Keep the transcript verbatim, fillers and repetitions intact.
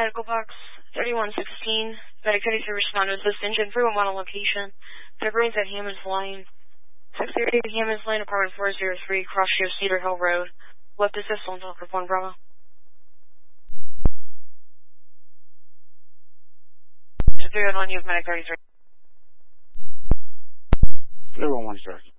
medical box thirty-one sixteen. Medic thirty-three responded to this engine three one one on location. February's at Hammond's Lane. six thirty Hammond's Lane, apartment four oh three, Cross Shore, Cedar Hill Road. Left assist on Delta one Bravo. three one one, you have medic thirty-three. three one one, sir.